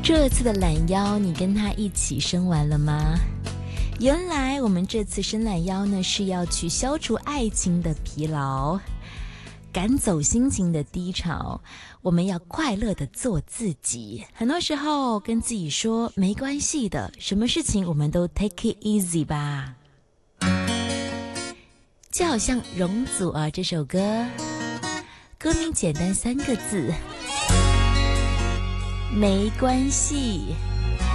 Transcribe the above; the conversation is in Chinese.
这次的懒腰你跟他一起生完了吗？原来我们这次伸懒腰呢，是要去消除爱情的疲劳，赶走心情的低潮，我们要快乐的做自己。很多时候跟自己说没关系的，什么事情我们都 take it easy 吧。就好像容祖儿这首歌，歌名简单3个字，没关系。